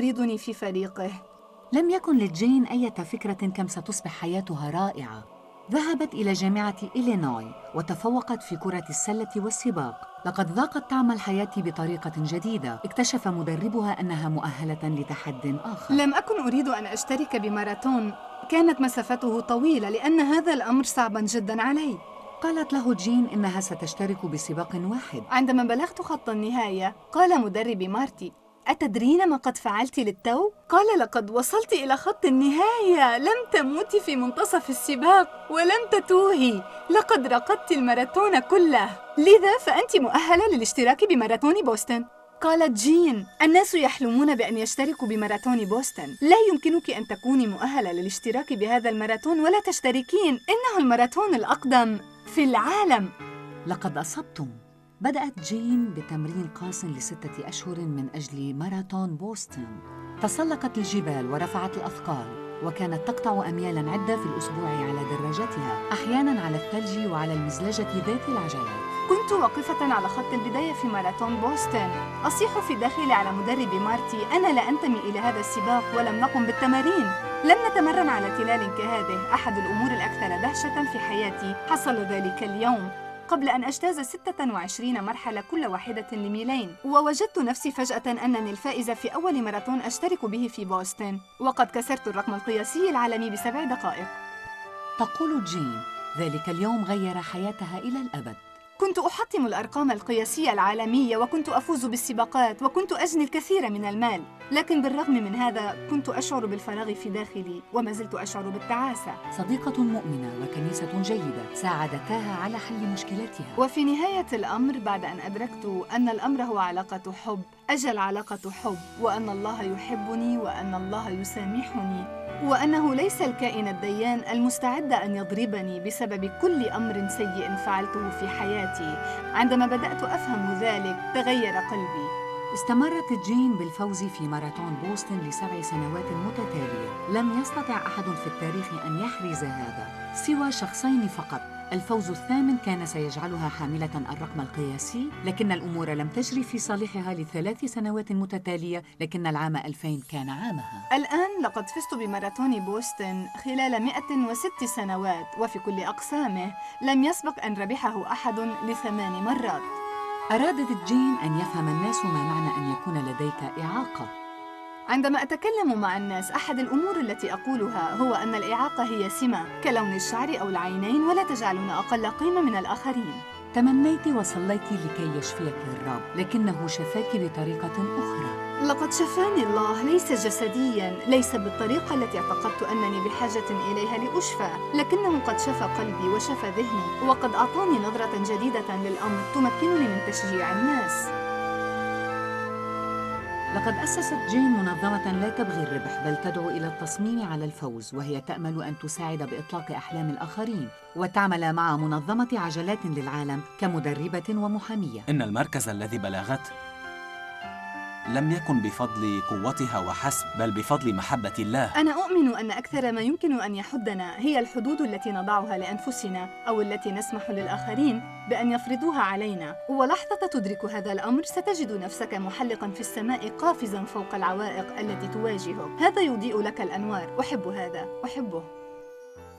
يريدني في فريقه. لم يكن لجين أي فكرة كم ستصبح حياتها رائعة. ذهبت إلى جامعة إلينوي وتفوقت في كرة السلة والسباق. لقد ذاقت طعم الحياة بطريقة جديدة. اكتشف مدربها أنها مؤهلة لتحد آخر. لم أكن أريد أن أشترك بماراثون، كانت مسافته طويلة لأن هذا الأمر صعباً جداً علي. قالت له جين إنها ستشترك بسباق واحد. عندما بلغت خط النهاية قال مدربي مارتي: أتدرين ما قد فعلت للتو؟ قال: لقد وصلت إلى خط النهاية، لم تموتي في منتصف السباق ولم تتوهي، لقد رقدت الماراثون كله، لذا فأنت مؤهلة للاشتراك بماراثون بوسطن. قالت جين: الناس يحلمون بأن يشتركوا بماراثون بوسطن، لا يمكنك أن تكوني مؤهلة للاشتراك بهذا الماراثون ولا تشتركين، إنه الماراثون الأقدم في العالم. لقد أصبتم. بدأت جين بتمرين قاس ل6 أشهر من أجل ماراثون بوسطن. تسلقت الجبال ورفعت الأثقال، وكانت تقطع أميالاً عدة في الأسبوع على دراجتها، أحياناً على الثلج وعلى المزلجة ذات العجلات. كنت واقفة على خط البداية في ماراثون بوسطن، أصيح في داخلي على مدربي مارتي: أنا لا أنتمي إلى هذا السباق ولم نقم بالتمارين، لم نتمرن على تلال كهذه. أحد الأمور الأكثر دهشة في حياتي حصل ذلك اليوم، قبل أن أجتاز 26 مرحلة كل واحدة لميلين، ووجدت نفسي فجأة أنني الفائزة في أول ماراثون أشترك به في بوسطن، وقد كسرت الرقم القياسي العالمي ب7 دقائق. تقول جين: ذلك اليوم غير حياتها إلى الأبد. كنت أحطم الأرقام القياسية العالمية، وكنت أفوز بالسباقات، وكنت أجني الكثير من المال، لكن بالرغم من هذا كنت أشعر بالفراغ في داخلي، وما زلت أشعر بالتعاسة. صديقة مؤمنة وكنيسة جيدة ساعدتها على حل مشكلتها. وفي نهاية الأمر، بعد أن أدركت أن الأمر هو علاقة حب، أجل علاقة حب، وأن الله يحبني، وأن الله يسامحني، وأنه ليس الكائن الديان المستعد أن يضربني بسبب كل أمر سيء فعلته في حياتي. عندما بدأت أفهم ذلك تغير قلبي. استمرت جين بالفوز في ماراثون بوسطن ل7 سنوات متتالية. لم يستطع أحد في التاريخ أن يحرز هذا سوى شخصين فقط. الفوز الثامن كان سيجعلها حاملة الرقم القياسي، لكن الأمور لم تجري في صالحها ل3 سنوات متتالية، لكن العام 2000 كان عامها. الآن لقد فزت بماراثون بوسطن خلال 106 سنوات، وفي كل أقسامه لم يسبق أن ربحه أحد ل8 مرات. أرادت جين أن يفهم الناس ما معنى أن يكون لديك إعاقة. عندما أتكلم مع الناس، أحد الأمور التي أقولها هو أن الإعاقة هي سمة كلون الشعر أو العينين، ولا تجعلنا أقل قيمة من الآخرين. تمنيت وصليت لكي يشفيك الرب، لكنه شفاك بطريقة أخرى. لقد شفاني الله، ليس جسدياً، ليس بالطريقة التي اعتقدت أنني بحاجة إليها لأشفى، لكنه قد شفى قلبي وشفى ذهني، وقد أعطاني نظرة جديدة للأمر تمكنني من تشجيع الناس. لقد أسست جين منظمة لا تبغي الربح، بل تدعو إلى التصميم على الفوز، وهي تأمل أن تساعد بإطلاق أحلام الآخرين، وتعمل مع منظمة عجلات للعالم كمدربة ومحامية. إن المركز الذي بلغته لم يكن بفضل قوتها وحسب، بل بفضل محبة الله. أنا أؤمن أن أكثر ما يمكن أن يحدنا هي الحدود التي نضعها لأنفسنا، أو التي نسمح للآخرين بأن يفرضوها علينا. ولحظة تدرك هذا الأمر ستجد نفسك محلقاً في السماء، قافزاً فوق العوائق التي تواجهك. هذا يضيء لك الأنوار. أحب هذا، أحبه.